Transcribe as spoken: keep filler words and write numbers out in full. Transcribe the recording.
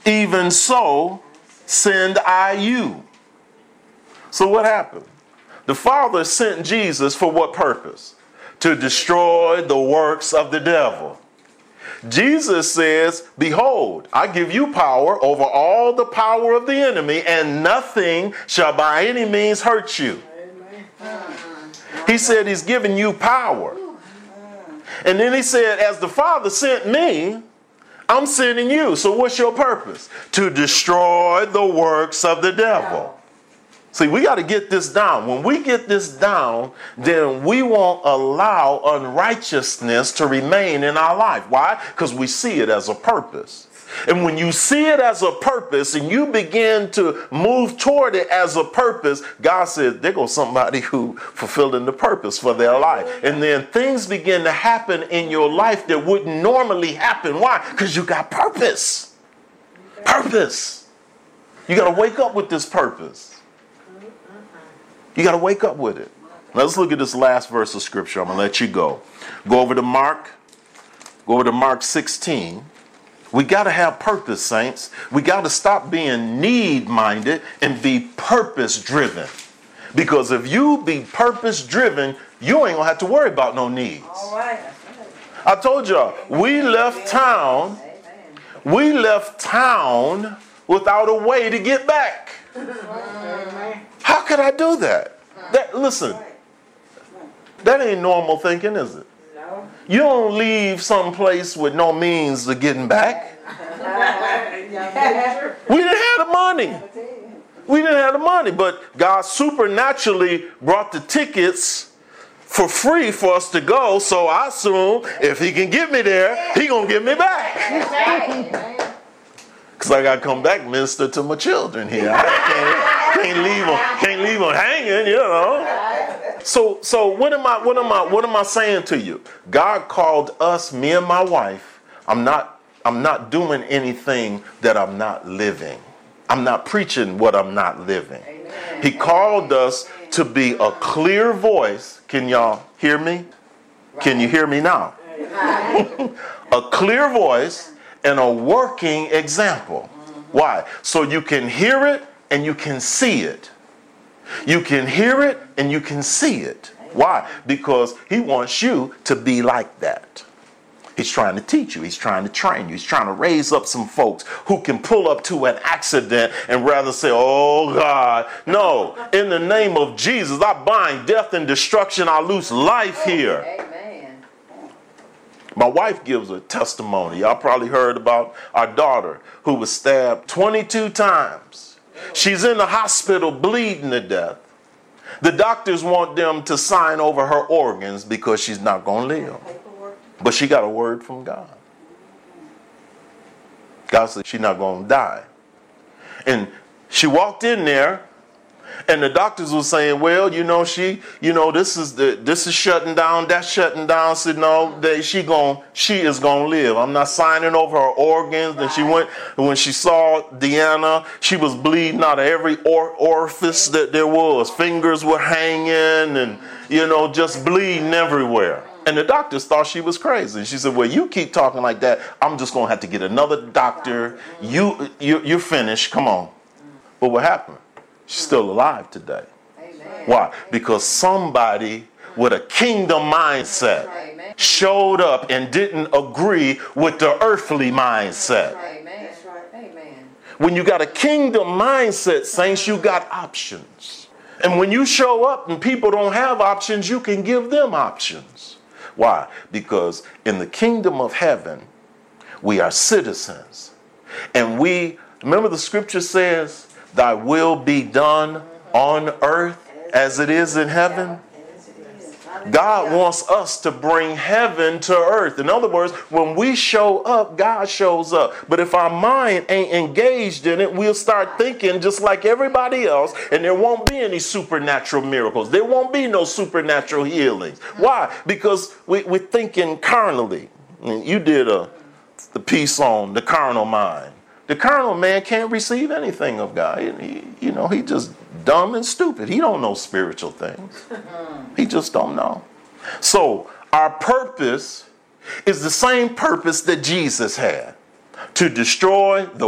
even so send I you. So what happened? The Father sent Jesus for what purpose? To destroy the works of the devil. Jesus says, behold, I give you power over all the power of the enemy, and nothing shall by any means hurt you. He said he's giving you power. And then he said, as the Father sent me, I'm sending you. So what's your purpose? To destroy the works of the devil. See, we got to get this down. When we get this down, then we won't allow unrighteousness to remain in our life. Why? Because we see it as a purpose. And when you see it as a purpose and you begin to move toward it as a purpose, God says, there goes somebody who fulfilling the purpose for their life. And then things begin to happen in your life that wouldn't normally happen. Why? Because you got purpose. Purpose. You got to wake up with this purpose. You got to wake up with it. Now let's look at this last verse of scripture. I'm going to let you go. Go over to Mark. Go over to Mark sixteen. We got to have purpose, saints. We got to stop being need-minded and be purpose-driven. Because if you be purpose-driven, you ain't going to have to worry about no needs. All right. I told y'all, we left town. We left town without a way to get back. How could I do that? That listen, that ain't normal thinking, is it? No. You don't leave someplace with no means of getting back. We didn't have the money. We didn't have the money, but God supernaturally brought the tickets for free for us to go. So I assume if he can get me there, he gonna get me back. Because I got to come back and minister to my children here. I can't, can't leave them, can't leave them hanging, you know. So, so what am I, what am I, what am I saying to you? God called us, me and my wife. I'm not, I'm not doing anything that I'm not living. I'm not preaching what I'm not living. He called us to be a clear voice. Can y'all hear me? Can you hear me now? A clear voice and a working example. Why? So you can hear it and you can see it. You can hear it and you can see it. Why? Because he wants you to be like that. He's trying to teach you. He's trying to train you. He's trying to raise up some folks who can pull up to an accident and rather say, oh God. No, in the name of Jesus, I bind death and destruction. I loose life here. Amen. My wife gives a testimony. Y'all probably heard about our daughter who was stabbed twenty-two times. She's in the hospital bleeding to death. The doctors want them to sign over her organs because she's not going to live. But she got a word from God. God said she's not going to die. And she walked in there, and the doctors were saying, well, you know, she, you know, this is the, this is shutting down, that's shutting down. I said, no, they, she gon, she is going to live. I'm not signing over her organs. And she went, when she saw Deanna, she was bleeding out of every or, orifice that there was. Fingers were hanging and, you know, just bleeding everywhere. And the doctors thought she was crazy. She said, well, you keep talking like that, I'm just going to have to get another doctor. You, you, you're finished. Come on. But what happened? She's still alive today. Amen. Why? Because somebody with a kingdom mindset Amen. showed up and didn't agree with the earthly mindset. Amen. Amen. When you got a kingdom mindset, saints, you got options. And when you show up and people don't have options, you can give them options. Why? Because in the kingdom of heaven, we are citizens. And we, remember the scripture says, thy will be done on earth as it is in heaven. God wants us to bring heaven to earth. In other words, when we show up, God shows up. But if our mind ain't engaged in it, we'll start thinking just like everybody else, and there won't be any supernatural miracles. There won't be no supernatural healings. Why? Because we, we're thinking carnally. You did a the piece on the carnal mind. The carnal man can't receive anything of God. He, you know, he just dumb and stupid. He don't know spiritual things. He just don't know. So our purpose is the same purpose that Jesus had, to destroy the